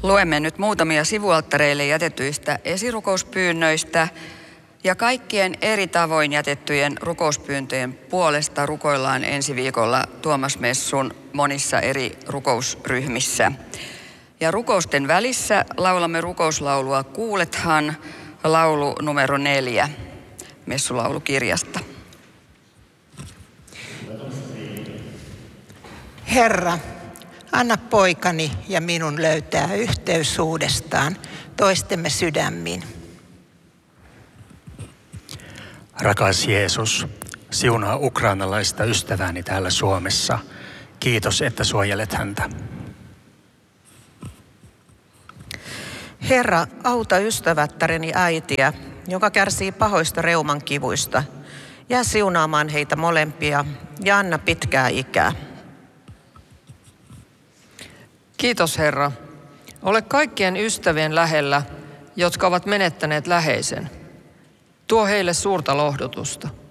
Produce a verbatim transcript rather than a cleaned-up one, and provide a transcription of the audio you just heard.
Luemme nyt muutamia sivualttareille jätetyistä esirukouspyynnöistä ja kaikkien eri tavoin jätettyjen rukouspyyntöjen puolesta rukoillaan ensi viikolla Tuomasmessun monissa eri rukousryhmissä. Ja rukousten välissä laulamme rukouslaulua Kuulethan, laulu numero neljä messulaulukirjasta. Herra, anna poikani ja minun löytää yhteys uudestaan toistemme sydämiin. Rakas Jeesus, siunaa ukrainalaista ystävääni täällä Suomessa. Kiitos, että suojelet häntä. Herra, auta ystävättäreni äitiä, joka kärsii pahoista reuman kivuista. Jää siunaamaan heitä molempia ja anna pitkää ikää. Kiitos Herra. Ole kaikkien ystävien lähellä, jotka ovat menettäneet läheisen. Tuo heille suurta lohdutusta.